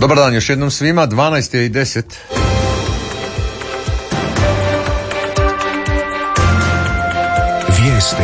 Dobar dan još jednom svima, 12:10. Vijesti.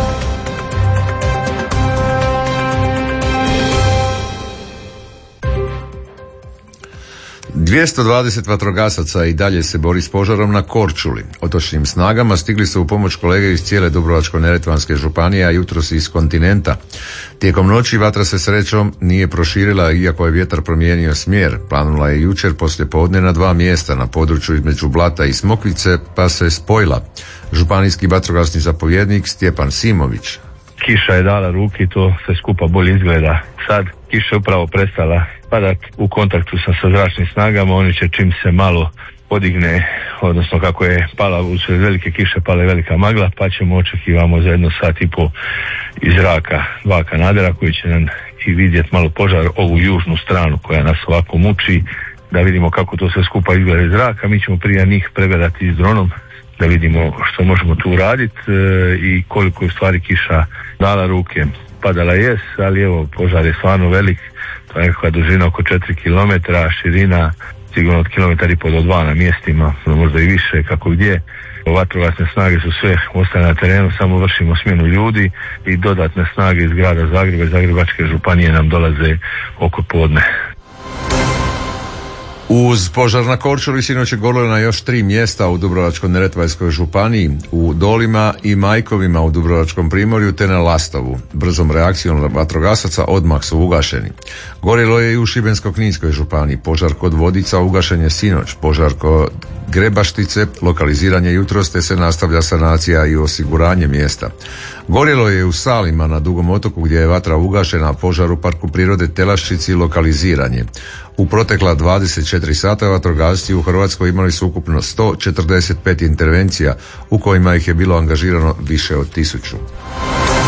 220 vatrogasaca i dalje se bori s požarom na Korčuli. Otočnim snagama stigli su u pomoć kolege iz cijele Dubrovačko-neretvanske županije, a jutros iz kontinenta. Tijekom noći vatra se srećom nije proširila, iako je vjetar promijenio smjer. Planula je jučer poslijepodne na 2 mjesta na području između Blata i Smokvice, pa se spojila. Županijski vatrogasni zapovjednik Stjepan Simović. Kiša je dala ruke i to sve skupa bolje izgleda. Sad kiša je upravo prestala padati, u kontaktu sam sa zračnim snagama, oni će čim se malo podigne, odnosno kako je pala usred velike kiše, pala je velika magla, pa ćemo očekivamo za 1,5 sata iz zraka 2 kanadera koji će nam i vidjeti malo požar, ovu južnu stranu koja nas ovako muči, da vidimo kako to sve skupa izgleda iz zraka. Mi ćemo prije njih pregledati s dronom da vidimo što možemo tu raditi i koliko je u stvari kiša dala ruke. Padala je, ali evo, požar je stvarno velik, to je nekakva dužina oko 4 km, širina sigurno od 1,5 do 2 na mjestima, možda i više, kako gdje. Vatrogasne snage su sve ostale na terenu, samo vršimo smjenu ljudi i dodatne snage iz grada Zagreba i Zagrebačke županije nam dolaze oko podne. Uz požar na Korčuli sinoć je gorilo na još 3 mjesta u Dubrovačko-neretvanskoj županiji, u Dolima i Majkovima u Dubrovačkom primorju te na Lastovu. Brzom reakcijom vatrogasaca odmah su ugašeni. Gorilo je i u Šibensko-kninskoj županiji. Požar kod Vodica ugašen je sinoć. Požar kod Grebaštice lokaliziran je jutros te se nastavlja sanacija i osiguranje mjesta. Gorilo je u Salima na Dugom otoku gdje je vatra ugašena, a požar u Parku prirode Telaščici lokaliziran je. U protekla 24 sata vatrogasci u Hrvatskoj imali su ukupno 145 intervencija u kojima ih je bilo angažirano više od 1000.